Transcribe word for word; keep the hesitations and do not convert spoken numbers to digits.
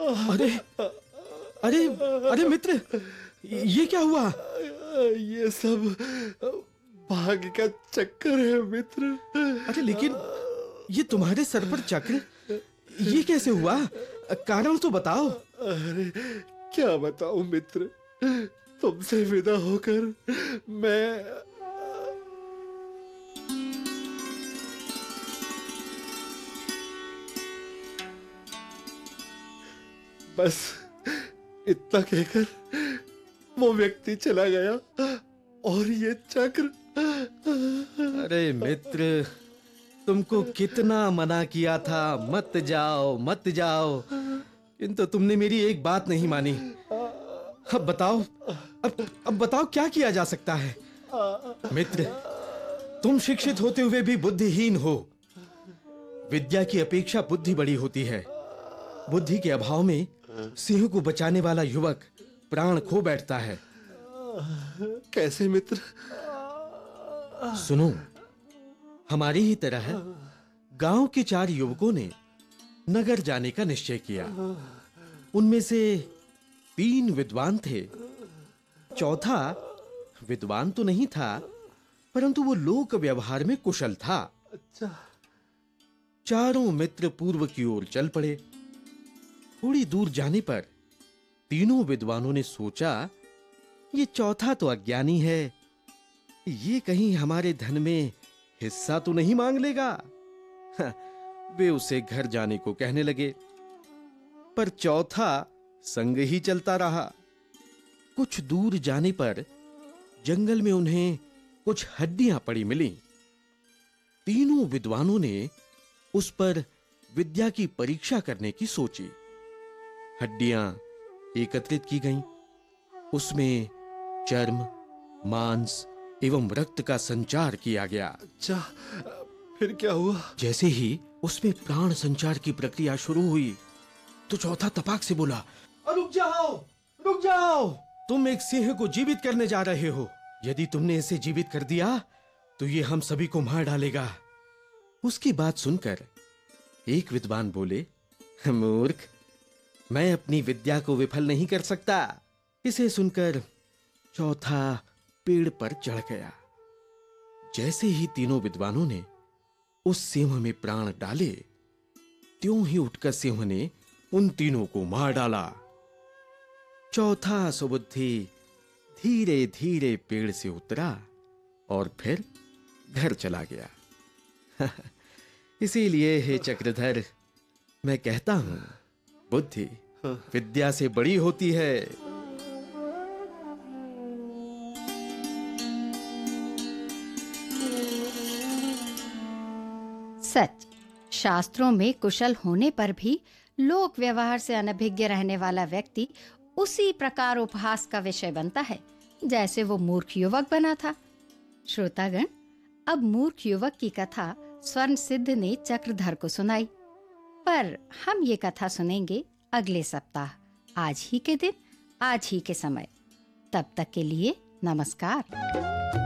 अरे अरे अरे मित्र, ये क्या हुआ? ये सब भाग्य का चक्कर है मित्र। अरे लेकिन ये तुम्हारे सर पर चक्र, ये कैसे हुआ? कारण तो बताओ। अरे क्या बताऊं मित्र, तुमसे विदा होकर मैं बस इतना कहकर वो व्यक्ति चला गया और ये चक्र। अरे मित्र, तुमको कितना मना किया था, मत जाओ मत जाओ, किंतु तुमने मेरी एक बात नहीं मानी। अब बताओ, अब अब बताओ क्या किया जा सकता है? मित्र, तुम शिक्षित होते हुए भी बुद्धिहीन हो। विद्या की अपेक्षा बुद्धि बड़ी होती है। बुद्धि के अभाव में सिंह को बचाने वाला युवक प्राण खो बैठता है। कैसे मित्र? सुनो, हमारी ही तरह गांव के चार युवकों ने नगर जाने का निश्चय किया। उनमें से तीन विद्वान थे, चौथा विद्वान तो नहीं था, परंतु वो लोक व्यवहार में कुशल था। अच्छा। चारों मित्र पूर्व की ओर चल पड़े। थोड़ी दूर जाने पर तीनों विद्वानों ने सोचा, ये चौथा तो अज्ञानी है, ये कहीं हमारे धन में हिस्सा तो नहीं मांग लेगा। वे उसे घर जाने को कहने लगे, पर चौथा संग ही चलता रहा। कुछ दूर जाने पर जंगल में उन्हें कुछ हड्डियां पड़ी मिली। तीनों विद्वानों ने उस पर विद्या की परीक्षा करने की सोची। हड्डियां एकत्रित की गईं। उसमें चर्म, मांस एवं रक्त का संचार किया गया। अच्छा, फिर क्या हुआ? जैसे ही उसमें प्राण संचार की प्रक्रिया शुरू हुई तो चौथा तपाक से बोला, रुक जाओ, रुक जाओ, तुम एक सिंह को जीवित करने जा रहे हो। यदि तुमने इसे जीवित कर दिया तो ये हम सभी को मार डालेगा। उसकी बात सुनकर एक विद्वान बोले, मूर्ख, मैं अपनी विद्या को विफल नहीं कर सकता। इसे सुनकर चौथा पेड़ पर चढ़ गया। जैसे ही तीनों विद्वानों ने उस सिंह में प्राण डाले, त्यों ही उठकर सिंह ने उन तीनों को मार डाला। चौथा सुबुद्धि धीरे धीरे पेड़ से उतरा और फिर घर चला गया। इसीलिए हे चक्रधर, मैं कहता हूं, बुद्धि विद्या से बड़ी होती है। सच, शास्त्रों में कुशल होने पर भी लोक व्यवहार से अनभिज्ञ रहने वाला व्यक्ति उसी प्रकार उपहास का विषय बनता है जैसे वो मूर्ख युवक बना था। श्रोतागण, अब मूर्ख युवक की कथा स्वर्ण सिद्ध ने चक्रधर को सुनाई, पर हम ये कथा सुनेंगे अगले सप्ताह, आज ही के दिन, आज ही के समय। तब तक के लिए नमस्कार।